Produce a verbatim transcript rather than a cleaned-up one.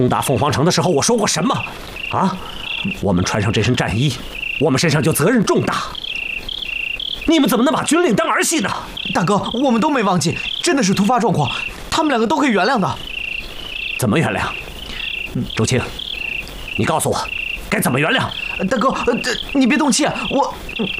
攻打凤凰城的时候，我说过什么？啊，我们穿上这身战衣，我们身上就责任重大。你们怎么能把军令当儿戏呢？ 大哥，我们都没忘记，真的是突发状况，他们两个都可以原谅的。 怎么原谅？周青，你告诉我，该怎么原谅？ 大哥，呃，你别动气，我。